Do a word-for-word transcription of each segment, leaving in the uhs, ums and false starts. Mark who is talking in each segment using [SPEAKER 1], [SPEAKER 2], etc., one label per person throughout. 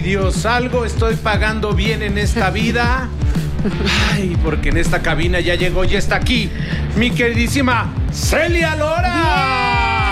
[SPEAKER 1] Dios, algo estoy pagando bien en esta vida. Ay, porque en esta cabina ya llegó, ya está aquí mi queridísima Celia Lora.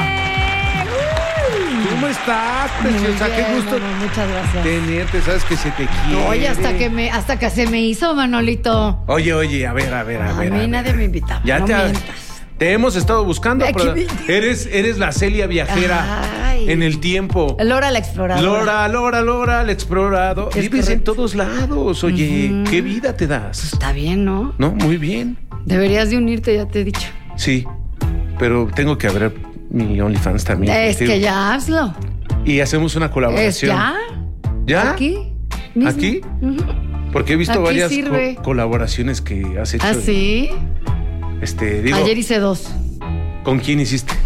[SPEAKER 1] ¡Bien! ¿Cómo estás, preciosa?
[SPEAKER 2] Bien,
[SPEAKER 1] Qué gusto.
[SPEAKER 2] Mano, muchas gracias.
[SPEAKER 1] Tenerte, sabes que se te quiere.
[SPEAKER 2] Oye, hasta que me, hasta que se me hizo, Manolito.
[SPEAKER 1] Oye, oye, a ver, a ver, a ver.
[SPEAKER 2] A mí
[SPEAKER 1] a
[SPEAKER 2] nadie
[SPEAKER 1] ver.
[SPEAKER 2] me invitaba.
[SPEAKER 1] Ya
[SPEAKER 2] no
[SPEAKER 1] te,
[SPEAKER 2] mientas.
[SPEAKER 1] te hemos estado buscando,
[SPEAKER 2] Aquí
[SPEAKER 1] pero
[SPEAKER 2] vi-
[SPEAKER 1] eres, eres la Celia viajera.
[SPEAKER 2] Ay.
[SPEAKER 1] En el tiempo.
[SPEAKER 2] Lora la exploradora.
[SPEAKER 1] Lora, Lora, Lora, el explorador.
[SPEAKER 2] Es
[SPEAKER 1] Vives
[SPEAKER 2] correcto.
[SPEAKER 1] en todos lados. Oye,
[SPEAKER 2] Ujú.
[SPEAKER 1] ¿qué vida te das?
[SPEAKER 2] Está bien, ¿no?
[SPEAKER 1] No, muy bien.
[SPEAKER 2] Deberías de unirte, ya te he dicho.
[SPEAKER 1] Sí, pero tengo que abrir mi OnlyFans también.
[SPEAKER 2] Es
[SPEAKER 1] contigo.
[SPEAKER 2] que ya hazlo.
[SPEAKER 1] Y hacemos una
[SPEAKER 2] Es
[SPEAKER 1] colaboración.
[SPEAKER 2] ya.
[SPEAKER 1] ¿Ya?
[SPEAKER 2] Aquí. mismo.
[SPEAKER 1] ¿Aquí?
[SPEAKER 2] Ujú.
[SPEAKER 1] Porque he visto
[SPEAKER 2] Aquí
[SPEAKER 1] varias
[SPEAKER 2] sirve.
[SPEAKER 1] co- colaboraciones que has hecho.
[SPEAKER 2] ¿Ah, sí?
[SPEAKER 1] Este, digo,
[SPEAKER 2] Ayer hice dos.
[SPEAKER 1] ¿con quién hiciste?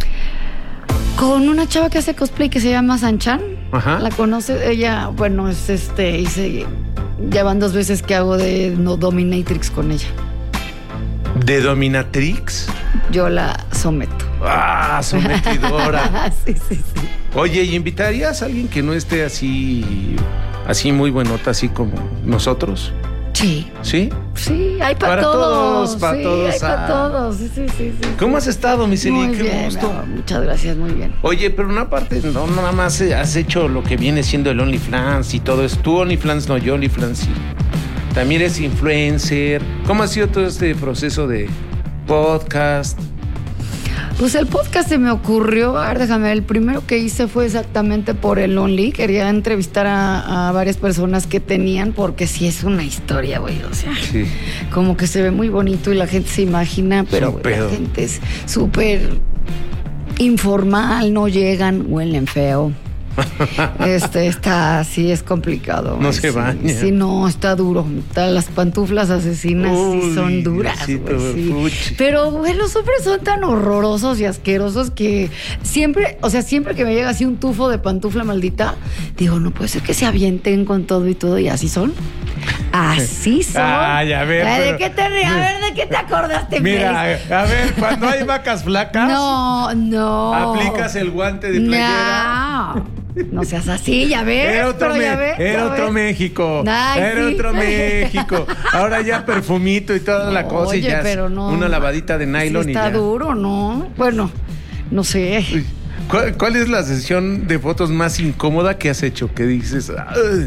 [SPEAKER 2] Con una chava que hace cosplay que se llama Sanchan.
[SPEAKER 1] Ajá.
[SPEAKER 2] La conoce. Ella, bueno, es este, hice. Ya van dos veces que hago de no dominatrix con ella.
[SPEAKER 1] ¿De Dominatrix?
[SPEAKER 2] Yo la someto.
[SPEAKER 1] Ah, sometidora.
[SPEAKER 2] sí, sí, sí.
[SPEAKER 1] Oye, ¿y invitarías a alguien que no esté así, así muy buenota, así como nosotros?
[SPEAKER 2] Sí.
[SPEAKER 1] ¿Sí?
[SPEAKER 2] Sí, hay para
[SPEAKER 1] Para
[SPEAKER 2] todos.
[SPEAKER 1] todos, para
[SPEAKER 2] sí,
[SPEAKER 1] todos,
[SPEAKER 2] hay para
[SPEAKER 1] ah.
[SPEAKER 2] todos. Sí, sí, sí, sí.
[SPEAKER 1] ¿Cómo has estado, mi Celia?
[SPEAKER 2] Muy
[SPEAKER 1] Qué
[SPEAKER 2] bien,
[SPEAKER 1] gusto.
[SPEAKER 2] no, muchas gracias, muy bien.
[SPEAKER 1] Oye, pero una parte, no nada más has hecho lo que viene siendo el OnlyFans y todo eso. Tú OnlyFans, no, yo OnlyFans sí. También eres influencer. ¿Cómo ha sido todo este proceso de podcast?
[SPEAKER 2] Pues el podcast se me ocurrió, a ver, déjame ver, el primero que hice fue exactamente por el Only. Quería entrevistar a, a varias personas que tenían, porque sí es una historia, güey, o sea,
[SPEAKER 1] Sí.
[SPEAKER 2] como que se ve muy bonito y la gente se imagina, pero
[SPEAKER 1] un
[SPEAKER 2] güey,
[SPEAKER 1] pedo.
[SPEAKER 2] la gente es súper informal, no llegan, huelen feo. Este está, sí es complicado.
[SPEAKER 1] No
[SPEAKER 2] güey,
[SPEAKER 1] se
[SPEAKER 2] sí,
[SPEAKER 1] baña.
[SPEAKER 2] Sí, no, está duro. Está- las pantuflas asesinas sí
[SPEAKER 1] Uy,
[SPEAKER 2] son duras,
[SPEAKER 1] Diosito,
[SPEAKER 2] güey, sí.
[SPEAKER 1] fuchi.
[SPEAKER 2] Pero, güey, los hombres son tan horrorosos y asquerosos que siempre, o sea, siempre que me llega así un tufo de pantufla maldita, digo, no puede ser que se avienten con todo y todo, y así son. Así son.
[SPEAKER 1] Ay, a ver,
[SPEAKER 2] Ay, ¿de
[SPEAKER 1] pero-
[SPEAKER 2] qué te ríes? A ver, ¿de qué te acordaste,
[SPEAKER 1] Mira,
[SPEAKER 2] Félix?
[SPEAKER 1] a ver, cuando hay vacas flacas,
[SPEAKER 2] No, no.
[SPEAKER 1] aplicas el guante de playera.
[SPEAKER 2] No. No seas así, ya ves.
[SPEAKER 1] Era otro,
[SPEAKER 2] pero
[SPEAKER 1] me-
[SPEAKER 2] ya ves,
[SPEAKER 1] era
[SPEAKER 2] ya
[SPEAKER 1] otro
[SPEAKER 2] ves.
[SPEAKER 1] México.
[SPEAKER 2] Ay,
[SPEAKER 1] era
[SPEAKER 2] sí.
[SPEAKER 1] otro México. Ahora ya perfumito y toda la cosa y
[SPEAKER 2] Oye,
[SPEAKER 1] ya
[SPEAKER 2] pero no.
[SPEAKER 1] una lavadita de nylon
[SPEAKER 2] Sí
[SPEAKER 1] y
[SPEAKER 2] está
[SPEAKER 1] ya.
[SPEAKER 2] duro, ¿no? Bueno, no sé.
[SPEAKER 1] Uy, ¿Cuál, cuál es la sesión de fotos más incómoda que has hecho? Que dices, "Ugh".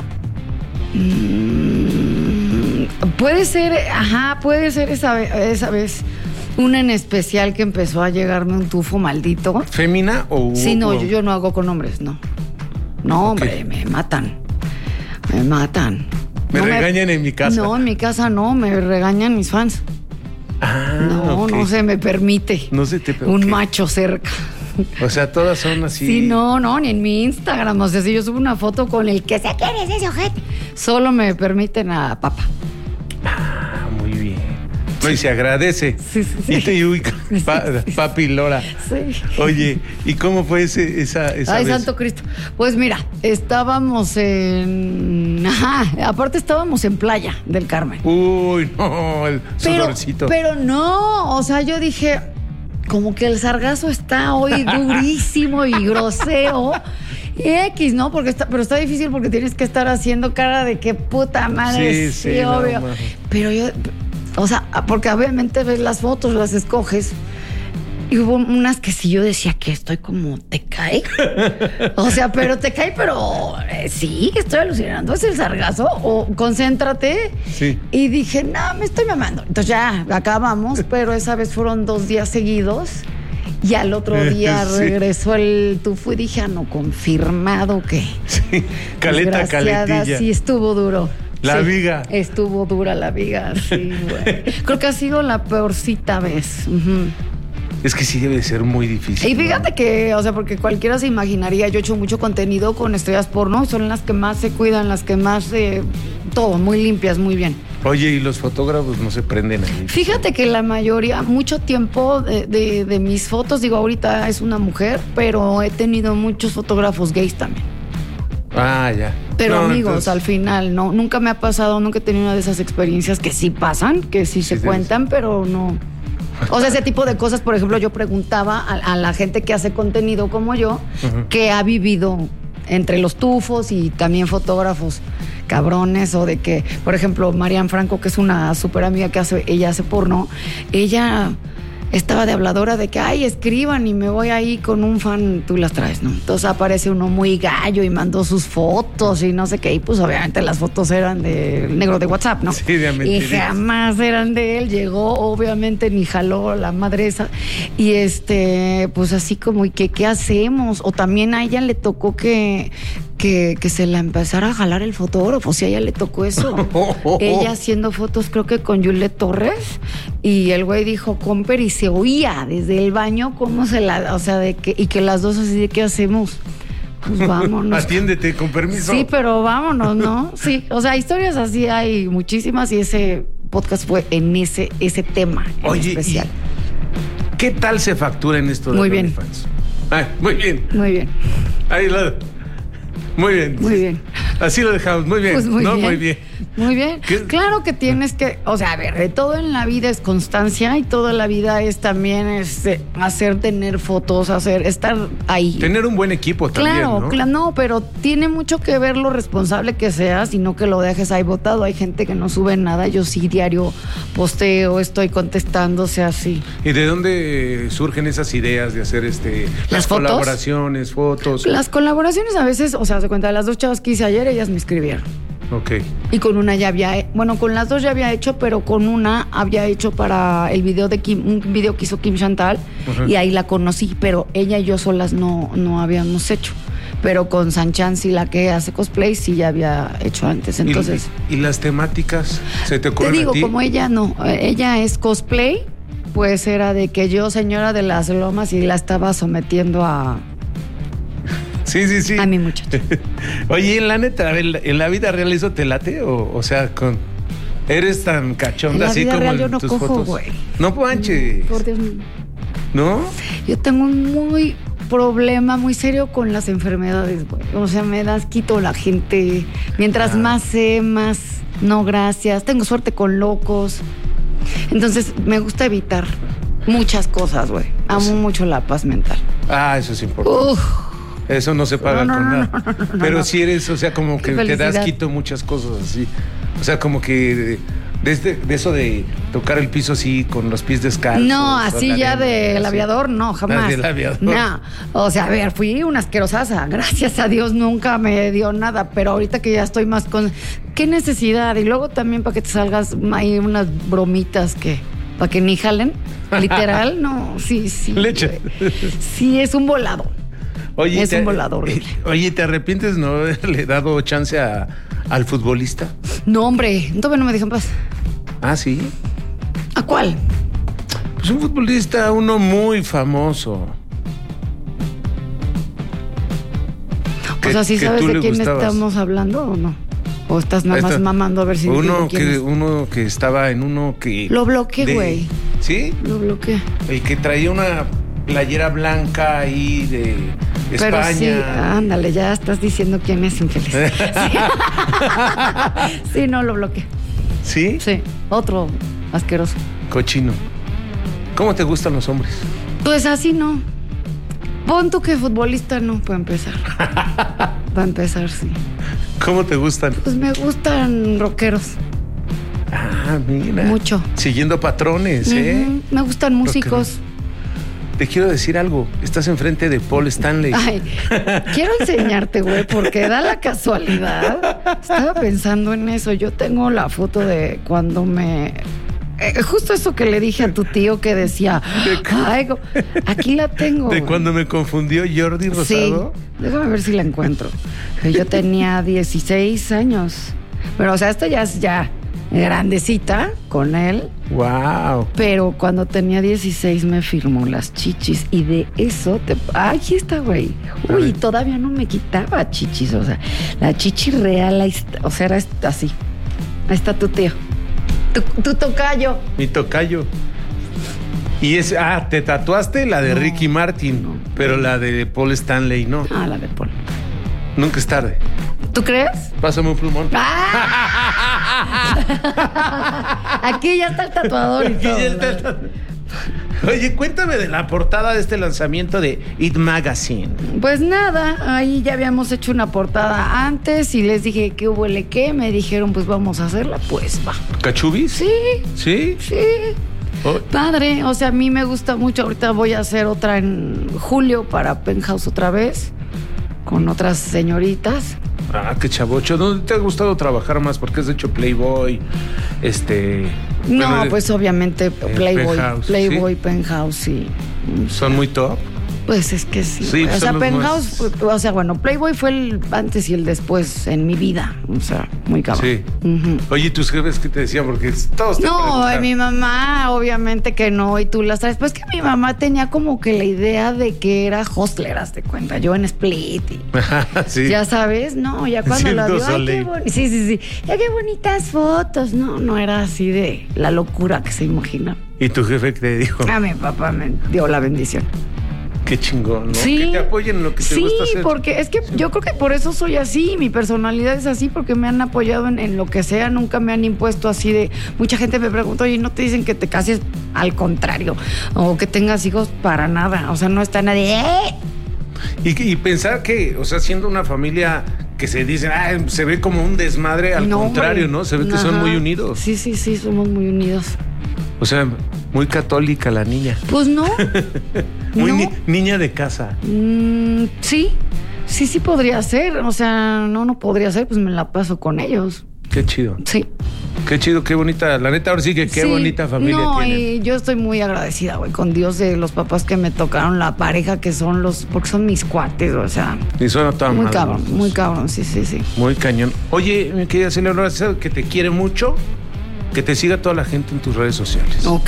[SPEAKER 2] Mm, puede ser, ajá, puede ser esa, ve- esa vez. Una en especial que empezó a llegarme un tufo maldito.
[SPEAKER 1] ¿Fémina o
[SPEAKER 2] Sí, no,
[SPEAKER 1] o-
[SPEAKER 2] yo, yo no hago con hombres, no. No,
[SPEAKER 1] Ok.
[SPEAKER 2] hombre, me matan. Me matan.
[SPEAKER 1] Me
[SPEAKER 2] No
[SPEAKER 1] regañan en mi casa.
[SPEAKER 2] No, en mi casa no, me regañan mis fans.
[SPEAKER 1] Ah,
[SPEAKER 2] No,
[SPEAKER 1] ok.
[SPEAKER 2] no se me permite.
[SPEAKER 1] No se te
[SPEAKER 2] Un
[SPEAKER 1] ok.
[SPEAKER 2] macho cerca.
[SPEAKER 1] O sea, todas son así.
[SPEAKER 2] Sí, no, no, ni en mi Instagram. O sea, si yo subo una foto con el que se quiere ese ojete, solo me permiten a papá.
[SPEAKER 1] Ah, muy bien. No, y se agradece.
[SPEAKER 2] Sí, sí, sí.
[SPEAKER 1] Y te uy, pa- papi Lora.
[SPEAKER 2] Sí.
[SPEAKER 1] Oye, ¿y cómo fue ese, esa, esa
[SPEAKER 2] Ay,
[SPEAKER 1] vez?
[SPEAKER 2] santo Cristo. Pues mira, estábamos en... Ajá, aparte estábamos en Playa del Carmen.
[SPEAKER 1] Uy, no, el
[SPEAKER 2] Pero,
[SPEAKER 1] sudorcito.
[SPEAKER 2] pero no, o sea, yo dije, como que el sargazo está hoy durísimo y grosero. Y X, ¿no? Porque está, pero está difícil porque tienes que estar haciendo cara de que puta madre,
[SPEAKER 1] Sí,
[SPEAKER 2] sí,
[SPEAKER 1] sí, no,
[SPEAKER 2] obvio.
[SPEAKER 1] mames.
[SPEAKER 2] Pero yo, o sea, porque obviamente ves las fotos, las escoges. Y hubo unas que sí yo decía que estoy como, ¿te cae? O sea, pero te cae, pero eh, sí, que estoy alucinando. ¿Es el sargazo? O concéntrate.
[SPEAKER 1] Sí.
[SPEAKER 2] Y dije, no, me estoy mamando. Entonces ya, acabamos, pero esa vez fueron dos días seguidos. Y al otro día
[SPEAKER 1] Sí.
[SPEAKER 2] regresó el tufo y dije, ah, no, confirmado que...
[SPEAKER 1] Sí, caleta,
[SPEAKER 2] desgraciada,
[SPEAKER 1] caletilla.
[SPEAKER 2] Sí, estuvo duro.
[SPEAKER 1] La
[SPEAKER 2] Sí,
[SPEAKER 1] viga.
[SPEAKER 2] Estuvo dura la viga, sí, güey. Creo que ha sido la peorcita vez. Ujú.
[SPEAKER 1] Es que sí debe de ser muy difícil.
[SPEAKER 2] Y fíjate que, o sea, porque cualquiera se imaginaría, yo he hecho mucho contenido con estrellas porno, son las que más se cuidan, las que más, eh, todo, muy limpias, muy bien.
[SPEAKER 1] Oye, y los fotógrafos no se prenden ahí.
[SPEAKER 2] Fíjate que la mayoría, mucho tiempo de, de- de mis fotos, digo, ahorita es una mujer, pero he tenido muchos fotógrafos gays también.
[SPEAKER 1] Ah, ya.
[SPEAKER 2] Pero
[SPEAKER 1] No,
[SPEAKER 2] amigos,
[SPEAKER 1] entonces-
[SPEAKER 2] al final, no, nunca me ha pasado, nunca he tenido una de esas experiencias que sí pasan, que sí, se
[SPEAKER 1] debes.
[SPEAKER 2] cuentan, pero no. O sea, ese tipo de cosas, por ejemplo, yo preguntaba a, a la gente que hace contenido como yo,
[SPEAKER 1] Ujú.
[SPEAKER 2] que ha vivido entre los tufos y también fotógrafos cabrones, o de que, por ejemplo, Marian Franco, que es una súper amiga que hace, ella hace porno, ella estaba de habladora de que, ay, escriban y me voy ahí con un fan, tú las traes, ¿no? Entonces aparece uno muy gallo y mandó sus fotos y no sé qué, y pues obviamente las fotos eran del negro de WhatsApp, ¿no?
[SPEAKER 1] Sí, de
[SPEAKER 2] y jamás eran de él, llegó obviamente ni jaló la madre esa, y este, pues así como, ¿y qué, qué hacemos? O también a ella le tocó que... Que, que se la empezara a jalar el fotógrafo, si a ella le tocó eso. Ella haciendo fotos, creo que con Juliet Torres, y el güey dijo, comper, y se oía desde el baño cómo se la, o sea, de que, y que las dos así de, ¿qué hacemos? Pues vámonos.
[SPEAKER 1] Atiéndete, con permiso.
[SPEAKER 2] Sí, pero vámonos, ¿no? Sí, o sea, historias así hay muchísimas, y ese podcast fue en ese, ese tema en
[SPEAKER 1] Oye,
[SPEAKER 2] especial.
[SPEAKER 1] ¿Qué tal se factura en esto de
[SPEAKER 2] muy bien.
[SPEAKER 1] OnlyFans? Ay, muy bien.
[SPEAKER 2] Muy bien.
[SPEAKER 1] Ahí lo... Muy bien.
[SPEAKER 2] Muy bien.
[SPEAKER 1] Así lo dejamos. Muy bien.
[SPEAKER 2] Pues muy
[SPEAKER 1] no,
[SPEAKER 2] bien.
[SPEAKER 1] muy bien.
[SPEAKER 2] Muy bien.
[SPEAKER 1] ¿Qué?
[SPEAKER 2] Claro que tienes que, o sea, a ver, de todo en la vida es constancia, y toda la vida es también este, hacer, tener fotos, hacer, estar ahí.
[SPEAKER 1] Tener un buen equipo también,
[SPEAKER 2] Claro,
[SPEAKER 1] ¿no?
[SPEAKER 2] claro, no, pero tiene mucho que ver lo responsable que seas y no que lo dejes ahí botado. Hay gente que no sube nada, yo sí diario posteo, estoy contestando, o sea, así.
[SPEAKER 1] ¿Y de dónde surgen esas ideas de hacer este
[SPEAKER 2] ¿Las
[SPEAKER 1] las
[SPEAKER 2] fotos?
[SPEAKER 1] colaboraciones, fotos?
[SPEAKER 2] Las colaboraciones a veces, o sea, se cuenta, las dos chavas que hice ayer, ellas me escribieron.
[SPEAKER 1] Ok.
[SPEAKER 2] Y con una ya había, bueno, con las dos ya había hecho, pero con una había hecho para el video de Kim, un video que hizo Kim Chantal, uh-huh. Y ahí la conocí, pero ella y yo solas no, no habíamos hecho. Pero con Sanchan, sí, la que hace cosplay, sí ya había hecho antes, entonces...
[SPEAKER 1] ¿Y, y las temáticas se te ocurren
[SPEAKER 2] Te digo,
[SPEAKER 1] a ti?
[SPEAKER 2] como ella no, ella es cosplay, pues era de que yo, señora de las lomas, y la estaba sometiendo a...
[SPEAKER 1] Sí, sí, sí.
[SPEAKER 2] A mi muchacho.
[SPEAKER 1] Oye, en la neta, ¿en la vida real eso te late? O, o sea, con eres tan cachonda así como
[SPEAKER 2] real,
[SPEAKER 1] en
[SPEAKER 2] yo no
[SPEAKER 1] tus
[SPEAKER 2] cojo,
[SPEAKER 1] fotos.
[SPEAKER 2] Güey.
[SPEAKER 1] No manches.
[SPEAKER 2] Por Dios mío.
[SPEAKER 1] ¿No?
[SPEAKER 2] Yo tengo un muy problema muy serio con las enfermedades, güey. O sea, me das quito la gente. Mientras ah. más sé, más no, gracias. Tengo suerte con locos. Entonces, me gusta evitar muchas cosas, güey. Amo pues, mucho la paz mental.
[SPEAKER 1] Ah, eso es importante. Uf. Eso no se paga no, no, con nada. No, no, no, Pero no. si eres, o sea, como que te das quito muchas cosas así. O sea, como que desde de eso de tocar el piso así con los pies descalzos.
[SPEAKER 2] No, así ya del aviador, no, jamás.
[SPEAKER 1] Del aviador.
[SPEAKER 2] No. O sea, a ver, fui una asquerosaza. Gracias a Dios nunca me dio nada. Pero ahorita que ya estoy más con. ¿Qué necesidad? Y luego también para que te salgas hay unas bromitas que. Para que ni jalen. Literal, no, sí, sí.
[SPEAKER 1] Leche.
[SPEAKER 2] Sí, es un volado.
[SPEAKER 1] Oye,
[SPEAKER 2] es
[SPEAKER 1] te,
[SPEAKER 2] un volado horrible.
[SPEAKER 1] Oye, ¿te arrepientes no haberle dado chance a, al futbolista?
[SPEAKER 2] No, hombre, todavía no me dejan paz.
[SPEAKER 1] ¿Ah, sí?
[SPEAKER 2] ¿A cuál?
[SPEAKER 1] Pues un futbolista, uno muy famoso.
[SPEAKER 2] O sea, ¿sí sabes de quién gustabas? Estamos hablando o no? ¿O estás nada más mamando a ver si
[SPEAKER 1] uno que uno que estaba en uno que
[SPEAKER 2] lo bloqueé, güey.
[SPEAKER 1] ¿Sí?
[SPEAKER 2] Lo bloqueé.
[SPEAKER 1] El que traía una playera blanca ahí de
[SPEAKER 2] Pero
[SPEAKER 1] España.
[SPEAKER 2] Sí, ándale, ya estás diciendo quién es infeliz. Sí. Sí, no lo bloqueé.
[SPEAKER 1] ¿Sí?
[SPEAKER 2] Sí, otro asqueroso.
[SPEAKER 1] Cochino. ¿Cómo te gustan los hombres?
[SPEAKER 2] Pues así no. Pon tú que futbolista no, para empezar. Para empezar, sí.
[SPEAKER 1] ¿Cómo te gustan?
[SPEAKER 2] Pues me gustan rockeros.
[SPEAKER 1] Ah, mira.
[SPEAKER 2] Mucho.
[SPEAKER 1] Siguiendo patrones, uh-huh. ¿eh?
[SPEAKER 2] Me gustan músicos.
[SPEAKER 1] Rockero. Te quiero decir algo. Estás enfrente de Paul Stanley.
[SPEAKER 2] Ay, quiero enseñarte, güey, porque da la casualidad. Estaba pensando en eso. Yo tengo la foto de cuando me... Eh, justo eso que le dije a tu tío que decía... Ay, aquí la tengo.
[SPEAKER 1] ¿De cuando me confundió Jordi Rosado?
[SPEAKER 2] Sí, déjame ver si la encuentro. Yo tenía dieciséis años. Pero, o sea, esta ya es ya grandecita con él.
[SPEAKER 1] Wow.
[SPEAKER 2] Pero cuando tenía dieciséis me firmó las chichis y de eso te... ¡Ay, aquí está, güey! Uy, todavía no me quitaba chichis, o sea, la chichi real, ahí está, o sea, era así. Ahí está tu tío. Tu, tu tocayo.
[SPEAKER 1] Mi tocayo. Y es... Ah, te tatuaste la de no, Ricky Martin, no, pero la de Paul Stanley no.
[SPEAKER 2] Ah, la de Paul.
[SPEAKER 1] Nunca es tarde.
[SPEAKER 2] ¿Tú crees?
[SPEAKER 1] Pásame un plumón.
[SPEAKER 2] ¡Ah! Aquí ya está el tatuador y todo.
[SPEAKER 1] Ya está el tatuador. Oye, cuéntame de la portada de este lanzamiento de It Magazine.
[SPEAKER 2] Pues nada, ahí ya habíamos hecho una portada antes y les dije que hubo el qué, me dijeron pues vamos a hacerla, pues va.
[SPEAKER 1] ¿Cachubis?
[SPEAKER 2] Sí.
[SPEAKER 1] ¿Sí?
[SPEAKER 2] Sí.
[SPEAKER 1] Oh.
[SPEAKER 2] Padre, o sea, a mí me gusta mucho. Ahorita voy a hacer otra en julio para Penthouse otra vez, con otras señoritas.
[SPEAKER 1] Ah, qué chavocho. ¿Dónde te ha gustado trabajar más? Porque has hecho Playboy, este...
[SPEAKER 2] No,
[SPEAKER 1] bueno,
[SPEAKER 2] pues obviamente Playboy,
[SPEAKER 1] Penthouse,
[SPEAKER 2] Playboy,
[SPEAKER 1] ¿sí?
[SPEAKER 2] Penthouse y...
[SPEAKER 1] ¿Son muy top?
[SPEAKER 2] Pues es que sí.
[SPEAKER 1] Sí,
[SPEAKER 2] o
[SPEAKER 1] son
[SPEAKER 2] sea,
[SPEAKER 1] los
[SPEAKER 2] Penthouse,
[SPEAKER 1] más...
[SPEAKER 2] o sea, bueno, Playboy fue el antes y el después en mi vida. O sea, muy cabrón.
[SPEAKER 1] Sí.
[SPEAKER 2] Uh-huh.
[SPEAKER 1] Oye, ¿tus jefes qué te decían? Porque todos te
[SPEAKER 2] No,
[SPEAKER 1] preguntan.
[SPEAKER 2] mi mamá, obviamente que no, y tú las traes. Pues que mi mamá tenía como que la idea de que era hostler, haz de cuenta, yo en Split. Y,
[SPEAKER 1] sí.
[SPEAKER 2] ya sabes, no, ya cuando
[SPEAKER 1] Circo
[SPEAKER 2] la vio, ay, qué
[SPEAKER 1] Soleil.
[SPEAKER 2] boni- sí, sí, sí, ya qué bonitas fotos. No, no era así de la locura que se imagina.
[SPEAKER 1] ¿Y tu jefe qué te dijo?
[SPEAKER 2] A mi papá me dio la bendición.
[SPEAKER 1] Qué chingón, ¿no?
[SPEAKER 2] Sí.
[SPEAKER 1] Que te apoyen en lo que te
[SPEAKER 2] Sí,
[SPEAKER 1] gusta hacer.
[SPEAKER 2] porque es que yo creo que por eso soy así, mi personalidad es así, porque me han apoyado en, en lo que sea, nunca me han impuesto así de... Mucha gente me pregunta, oye, ¿no te dicen que te cases? Al contrario, o que tengas hijos, para nada, o sea, no está nadie... ¡Eh!
[SPEAKER 1] Y, y pensar que, o sea, siendo una familia que se dice, ah, se ve como un desmadre, al
[SPEAKER 2] No,
[SPEAKER 1] contrario,
[SPEAKER 2] hombre.
[SPEAKER 1] ¿no? Se ve que son
[SPEAKER 2] Ajá.
[SPEAKER 1] muy unidos.
[SPEAKER 2] Sí, sí, sí, somos muy unidos.
[SPEAKER 1] O sea, muy católica la niña.
[SPEAKER 2] Pues no.
[SPEAKER 1] Muy
[SPEAKER 2] no.
[SPEAKER 1] ni- niña de casa.
[SPEAKER 2] Mm, sí, sí, sí podría ser, o sea, no, no podría ser, pues me la paso con ellos.
[SPEAKER 1] Qué chido.
[SPEAKER 2] Sí.
[SPEAKER 1] Qué chido, qué bonita. La neta, ahora sí que qué
[SPEAKER 2] Sí,
[SPEAKER 1] bonita familia
[SPEAKER 2] no,
[SPEAKER 1] tienen.
[SPEAKER 2] y yo estoy muy agradecida, güey, con Dios de los papás que me tocaron, la pareja que son los, porque son mis cuates, o sea,
[SPEAKER 1] Y suena toda
[SPEAKER 2] muy
[SPEAKER 1] madre,
[SPEAKER 2] cabrón,
[SPEAKER 1] ¿no?
[SPEAKER 2] muy cabrón, sí, sí, sí.
[SPEAKER 1] Muy cañón. Oye, mi querida Celia, ¿sabes que te quiere mucho? Que te siga toda la gente en tus redes sociales.
[SPEAKER 2] Ok,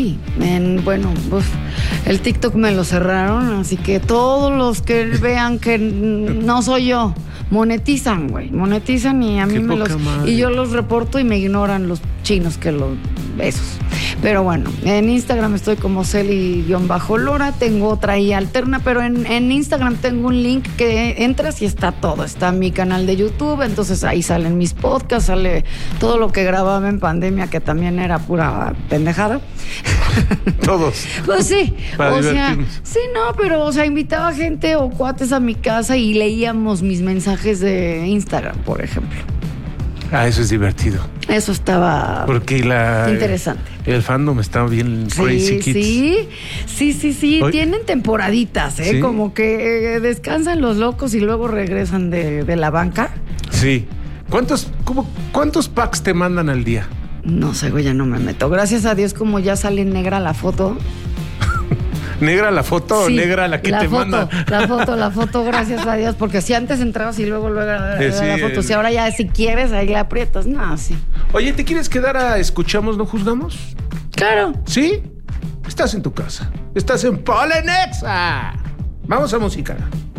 [SPEAKER 2] en, bueno, pues el TikTok me lo cerraron, así que todos los que vean que no soy yo, monetizan, güey, monetizan y a mí
[SPEAKER 1] Qué
[SPEAKER 2] me
[SPEAKER 1] poca
[SPEAKER 2] los...
[SPEAKER 1] madre.
[SPEAKER 2] Y yo los reporto y me ignoran los chinos que los... esos. Pero bueno, en Instagram estoy como Celi-Lora, tengo otra ahí alterna, pero en, en Instagram tengo un link que entras y está todo. Está mi canal de YouTube, entonces ahí salen mis podcasts, sale todo lo que grababa en pandemia, que también era pura pendejada.
[SPEAKER 1] Todos.
[SPEAKER 2] Pues sí,
[SPEAKER 1] Para
[SPEAKER 2] o sea,
[SPEAKER 1] divertirnos.
[SPEAKER 2] sí, no, pero o sea, invitaba gente o cuates a mi casa y leíamos mis mensajes de Instagram, por ejemplo.
[SPEAKER 1] Ah, eso es divertido.
[SPEAKER 2] Eso estaba
[SPEAKER 1] Porque la...
[SPEAKER 2] interesante.
[SPEAKER 1] El fandom está bien
[SPEAKER 2] Sí,
[SPEAKER 1] crazy kids.
[SPEAKER 2] sí, sí, sí, sí,
[SPEAKER 1] Oye.
[SPEAKER 2] tienen temporaditas, ¿eh?
[SPEAKER 1] ¿Sí?
[SPEAKER 2] Como que eh, descansan los locos y luego regresan de, de la banca.
[SPEAKER 1] Sí. ¿Cuántos, cómo, ¿Cuántos packs te mandan al día?
[SPEAKER 2] No sé, güey, ya no me meto. Gracias a Dios, como ya sale negra la foto.
[SPEAKER 1] ¿Negra la foto
[SPEAKER 2] Sí,
[SPEAKER 1] o negra la que
[SPEAKER 2] la
[SPEAKER 1] te
[SPEAKER 2] foto,
[SPEAKER 1] manda?
[SPEAKER 2] La foto, la foto, gracias a Dios, porque si antes entrabas y luego luego era
[SPEAKER 1] Eh, sí,
[SPEAKER 2] la foto,
[SPEAKER 1] el-
[SPEAKER 2] si ahora ya si quieres ahí le aprietas, no, sí.
[SPEAKER 1] Oye, ¿te quieres quedar a Escuchamos, no juzgamos?
[SPEAKER 2] Claro.
[SPEAKER 1] ¿Sí? Estás en tu casa. Estás en Polenexa. Vamos a música.